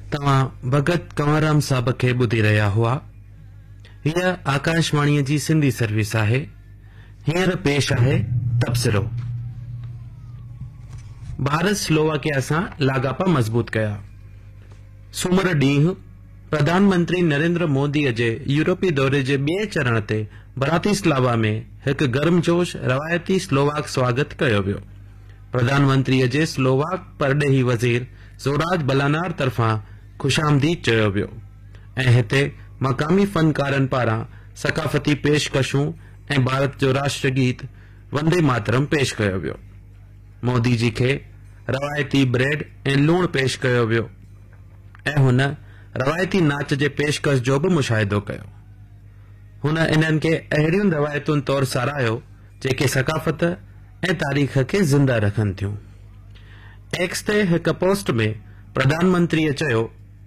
तव्हां भगत कंवरराम साहब खे ॿुधी रहिया हुआ। हीअ आकाशवाणीअ जी सिंधी सर्विस आहे। हींअर पेश आहे तबसरो। भारत स्लोवाकिया सां लाॻापा मज़बूत कया। सूमर ॾींहुं प्रधानमंत्री नरेंद्र मोदीअ जे यूरोपी दौरे जे ॿिए चरण ते ब्रातिस्लावा में हिकु गर्मजोश रवायती स्लोवाक स्वागत कयो वियो। प्रधानमंत्रीअ जे स्लोवाक परॾेही वज़ीर ज़ोराद बलानार तरफ़ां खुशामदीद चयो वियो ऐं हिते मक़ामी फनकारनि पारां सकाफ़ती पेशकशूं ऐं भारत जो राष्ट्रगीत वंदे मातरम पेश कयो वियो। मोदी जी खे रवायती ब्रेड ऐं लूण पेश कयो वियो ऐं हुन रवायती नाच जे पेशकश जो बि मुशाहिदो कयो। हुन इन्हनि खे अहिड़ियुनि रवायतुनि तौरु साराहियो जेके सकाफ़त ऐं तारीख़ खे ज़िंदा रखनि थियूं। एक्स ते हिक पोस्ट में प्रधानमंत्रीअ चयो,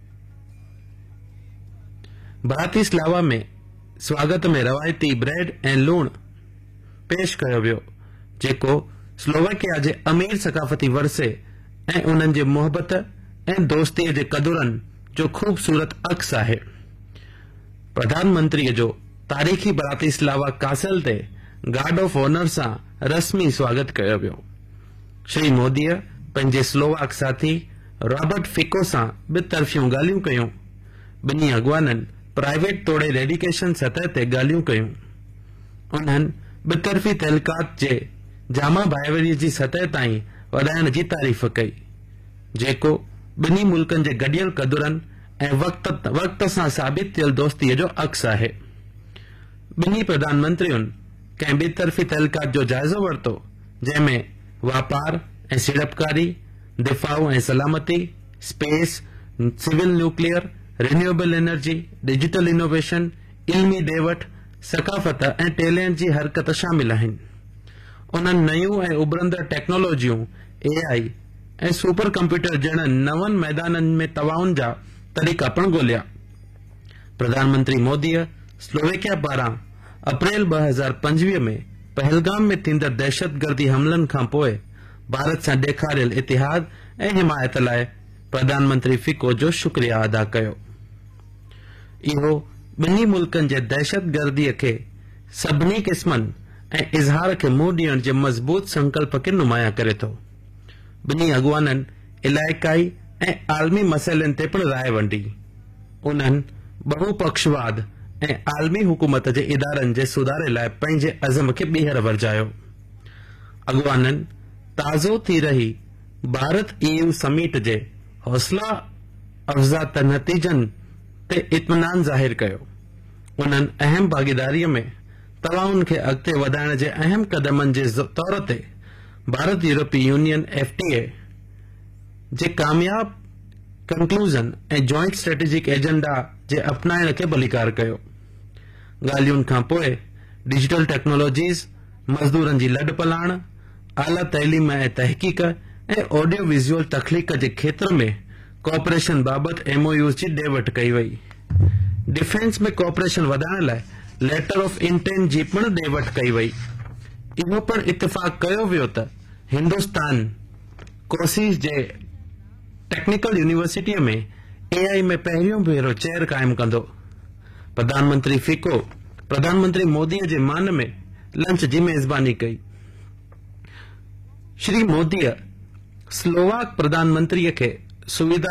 ब्रातिस्लावा में स्वागत में रवायती ब्रेड ऐं लूण पेश कयो वियो जेको स्लोवाकिया जे अमीर सकाफ़ती वरसे ऐं उन्हनि जे मुहबत ऐं दोस्तीअ जे कदुरनि जो खूबसूरत अक्स आहे। प्रधानमंत्रीअ जो तारीख़ी ब्रातिस्लावा कासल ते गार्ड ऑफ ऑनर सां रस्मी स्वागत कयो वियो। श्री मोदीअ पंहिंजे स्लोवाक साथी रॉबर्ट फिको सां बि तरफ़ियूं ॻाल्हियूं कयूं। ॿिन्ही अॻवाननि प्राइवेट तोड़े डेडिकेशन सतह ते ॻाल्हियूं कयूं। उन्हनि ॿितरफ़ी तहलकात जे जामा भाईवारीअ जी सतह ताईं वधाइण जी तारीफ़ कई जेको ॿिन्ही मुल्कनि जे गॾियल कदुरनि ऐं वक़्त सां साबित थियल दोस्तीअ जो अक्स आहे। ॿिन्ही प्रधानमंत्रियुनि कंहिं ॿितरफ़ी तहलकात जो जाइज़ो वरितो जंहिंमें वापार ऐं सीड़पकारी, दिफ़ाउ ऐं सलामती, space, civil nuclear, renewable energy, digital innovation, इल्मी ॾेवठ, सकाफ़त ऐं टैलेंट जी हरकत शामिल आहिनि। उन्हनि नयूं ऐं उभरंदड़ टेक्नोलॉजियूं, AI ऐं सुपर कंप्यूटर जहिड़नि नवनि मैदाननि में तवाउन जा तरीक़ा पिणु ॻोल्हिया। प्रधानमंत्री मोदीअ स्लोवेकिया पारां अप्रैल 2025 में पहलगाम में थींदड़ दहशतगर्दी हमलनि खां पोइ भारत सां ॾेखारियल इतिहाद ऐं हिमायत लाइ प्रधानमंत्री फिको जो शुक्रिया अदा कयो। इहो ॿिन्ही मुल्कनि जे दहशतगर्दीअ खे सभिनी क़िस्मनि ऐं इज़हार खे मुंहुं ॾियण जे मज़बूत संकल्प खे नुमाया करे थो। ॿिन्ही अॻवाननि इलाइक़ाई ऐं आलमी मसइलनि ते पिणु राय वंडी। उन्हनि बहुपक्षवाद ऐं आलमी हुकूमत जे इदारनि जे सुधारे लाइ पंहिंजे अज़म खे ॿीहर वरजायो। अॻवाननि ताज़ो थी रही भारत EU समिट जे हौसला अफ़ज़ा नतीजनि ते इत्मीनान ज़ाहिर कयो। उन्हनि अहम भागीदारीअ में तवाउन खे अॻिते वधाइण जे अहम क़दमनि जे तौर ते भारत यूरोपी यूनियन FTA जे कामयाब कंक्लूजन ऐं जॉइंट स्ट्रेटेजिक एजेंडा जे अपनाइण खे भलीकार कयो। ॻाल्हियुनि खां पोइ डिजिटल टेक्नोलॉजीज़, मज़दूरनि जी लॾ पलाण, आला तइलीम ऐं तहक़ीक़ ऐं ऑडियो विजुअल तख़लीक़ जे खेत्र में कोऑपरेशन बाबति MOUs जी ॾेवट कई वई। डिफेंस में कोऑपरेशन वधाइण लाइ लेटर ऑफ इंटेंट जी पिणु ॾेवट कई वई। इहो पिणु इत्तिफ़ाक़ कयो वियो त हिंदुस्तान कोसीस जे टेक्निकल यूनिवर्सिटीअ में AI में पहिरियों भेरो चेयर क़ाइमु कंदो। प्रधानमंत्री फिको प्रधानमंत्री मोदीअ जे मान में लंच जी मेज़बानी कई। श्री मोदीअ स्लोवाक प्रधानमंत्रीअ खे सुविधा